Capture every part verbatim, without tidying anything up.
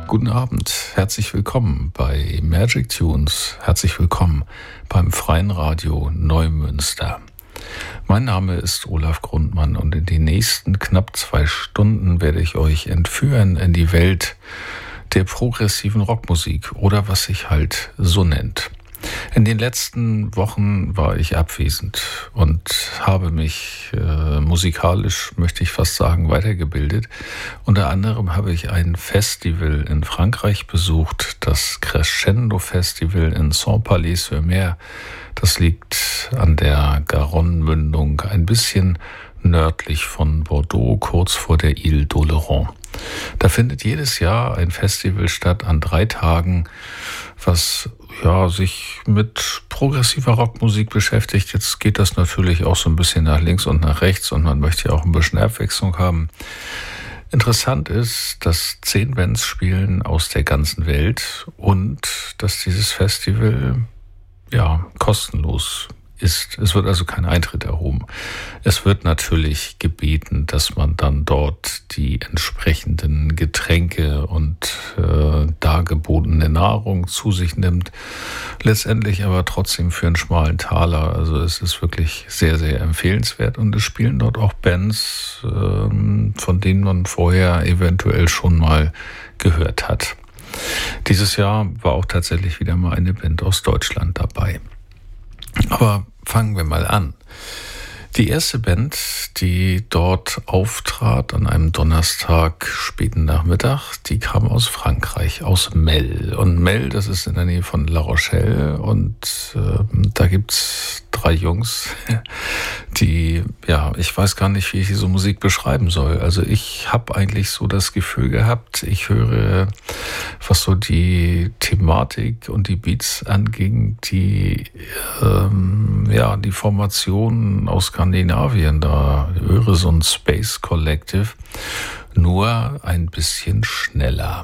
Guten Abend, herzlich willkommen bei Magic Tunes, herzlich willkommen beim Freien Radio Neumünster. Mein Name ist Olaf Grundmann und in den nächsten knapp zwei Stunden werde ich euch entführen in die Welt der progressiven Rockmusik oder was sich halt so nennt. In den letzten Wochen war ich abwesend und habe mich äh, musikalisch, möchte ich fast sagen, weitergebildet. Unter anderem habe ich ein Festival in Frankreich besucht, das Crescendo Festival in Saint-Palais-sur-Mer. Das liegt an der Garonne-Mündung, ein bisschen nördlich von Bordeaux, kurz vor der Ile d'Oléron. Da findet jedes Jahr ein Festival statt an drei Tagen, was ja sich mit progressiver Rockmusik beschäftigt. Jetzt geht das natürlich auch so ein bisschen nach links und nach rechts und man möchte ja auch ein bisschen Abwechslung haben. Interessant ist, dass zehn Bands spielen aus der ganzen Welt und dass dieses Festival ja kostenlos ist. Es wird also kein Eintritt erhoben. Es wird natürlich gebeten, dass man dann dort die entsprechenden Getränke und äh, dargebotene Nahrung zu sich nimmt. Letztendlich aber trotzdem für einen schmalen Taler. Also es ist wirklich sehr, sehr empfehlenswert und es spielen dort auch Bands, äh, von denen man vorher eventuell schon mal gehört hat. Dieses Jahr war auch tatsächlich wieder mal eine Band aus Deutschland dabei. Aber fangen wir mal an. Die erste Band, die dort auftrat an einem Donnerstag späten Nachmittag, die kam aus Frankreich, aus Mel. Und Mel, das ist in der Nähe von La Rochelle und äh, da gibt's drei Jungs, die, ja, ich weiß gar nicht, wie ich diese Musik beschreiben soll. Also ich habe eigentlich so das Gefühl gehabt, ich höre, was so die Thematik und die Beats anging, die, ähm, ja, die Formation aus Skandinavien, da höre so ein Space Collective, nur ein bisschen schneller.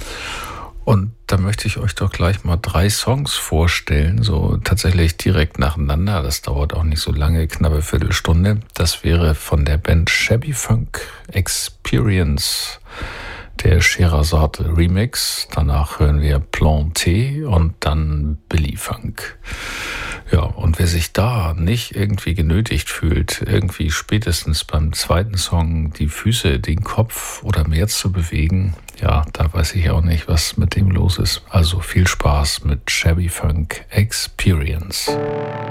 Und da möchte ich euch doch gleich mal drei Songs vorstellen, so tatsächlich direkt nacheinander. Das dauert auch nicht so lange, knappe Viertelstunde. Das wäre von der Band Shabby Funk Experience, der Scheherazade Remix. Danach hören wir Plan T und dann Billy Funk. Ja, und wer sich da nicht irgendwie genötigt fühlt, irgendwie spätestens beim zweiten Song die Füße, den Kopf oder mehr zu bewegen, ja, da weiß ich auch nicht, was mit dem los ist. Also viel Spaß mit Shabby Funk Experience.